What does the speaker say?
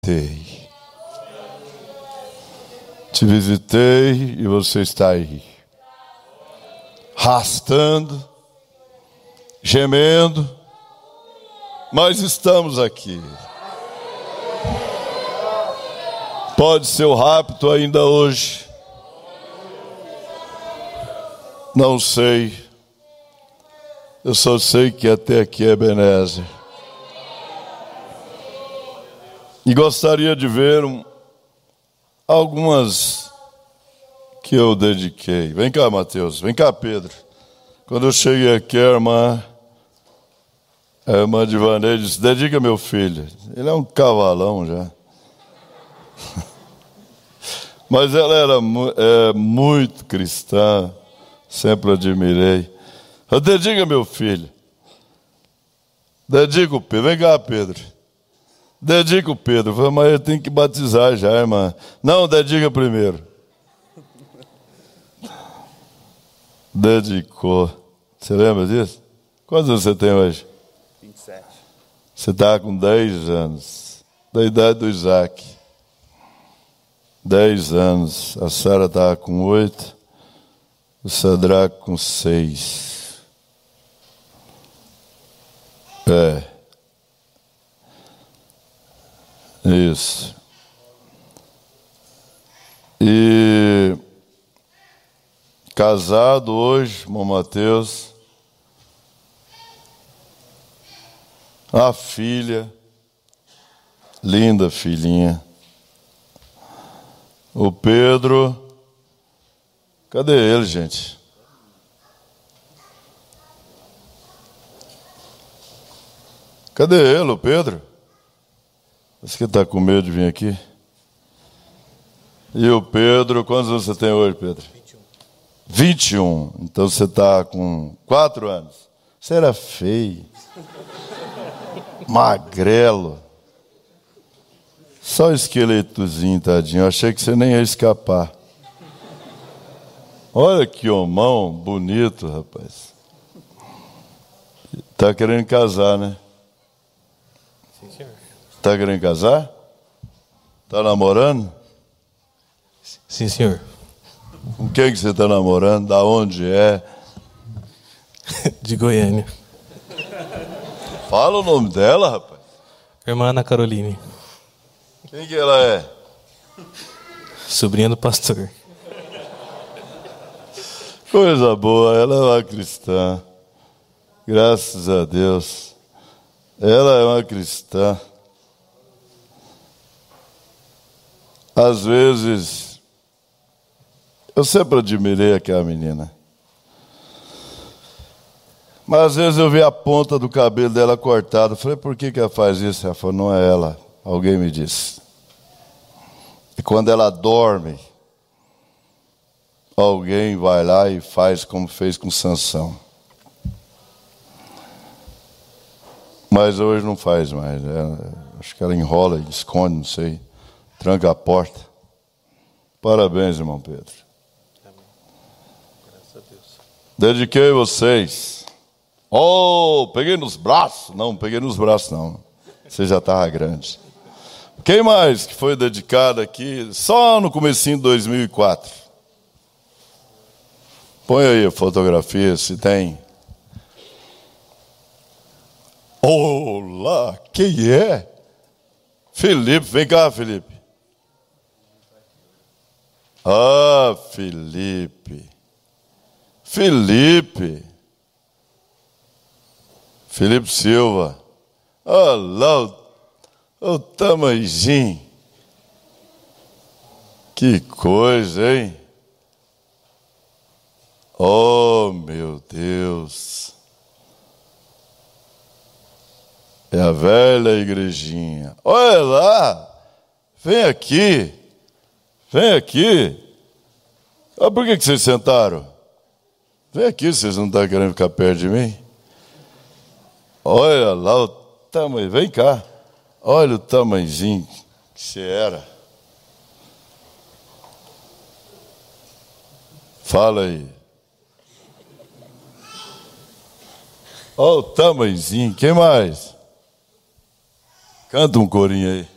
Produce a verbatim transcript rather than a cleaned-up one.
visitei. Te visitei e você está aí, arrastando, gemendo, mas estamos aqui. Pode ser o rapto ainda hoje. Não sei. Eu só sei que até aqui é Ebenezer. E gostaria de ver um, algumas que eu dediquei. Vem cá, Mateus. Vem cá, Pedro. Quando eu cheguei aqui, a irmã, a irmã de Vaneide disse: dedica meu filho. Ele é um cavalão já. Mas ela era é, muito cristã. Sempre admirei. Eu dedico meu filho. Dedico o Pedro. Vem cá, Pedro. Dedica o Pedro. Eu falei, mas eu tenho que batizar já, irmã. Não, dedica primeiro. Dedicou. Você lembra disso? Quantos anos você tem hoje? vinte e sete. Você está com dez anos. Da idade do Isaac. dez anos. A Sara estava com oito. O Sadraque com seis. É. Isso. E casado hoje, irmão Mateus, a filha, linda filhinha. O Pedro, cadê ele, gente? Cadê ele, o Pedro? Você que está com medo de vir aqui? E o Pedro, quantos anos você tem hoje, Pedro? vinte e um. vinte e um. Então você está com quatro anos. Você era feio. Magrelo. Só esqueletozinho, tadinho. Eu achei que você nem ia escapar. Olha que homão bonito, rapaz. Tá querendo casar, né? Sim, senhor. Tá querendo casar? Tá namorando? Sim, senhor. Com quem que você tá namorando? Da onde é? De Goiânia. Fala o nome dela, rapaz. Irmã Ana Caroline. Quem que ela é? Sobrinha do pastor. Coisa boa, ela é uma cristã. Graças a Deus. Ela é uma cristã. Às vezes, eu sempre admirei aquela menina. Mas às vezes eu vi a ponta do cabelo dela cortada. Falei, por que que ela faz isso? Ela falou, não é ela. Alguém me disse. E quando ela dorme, alguém vai lá e faz como fez com Sansão. Mas hoje não faz mais. Ela, acho que ela enrola, esconde, não sei. Tranca a porta. Parabéns, irmão Pedro. Amém. Graças a Deus. Dediquei vocês. Oh, peguei nos braços. Não, peguei nos braços, não. Você já estava grande. Quem mais que foi dedicado aqui? Só no comecinho de dois mil e quatro. Põe aí a fotografia, se tem. Olá, quem é? Felipe, vem cá, Felipe. Ah, Felipe. Felipe. Felipe Silva. Olá, o, o tamanhozinho. Que coisa, hein? Oh, meu Deus. É a velha igrejinha. Olha lá. Vem aqui. Vem aqui. Ah, por que que vocês sentaram? Vem aqui, vocês não estão querendo ficar perto de mim? Olha lá o tamanho. Vem cá. Olha o tamanhozinho que você era. Fala aí. Olha o tamanhozinho. Quem mais? Canta um corinho aí.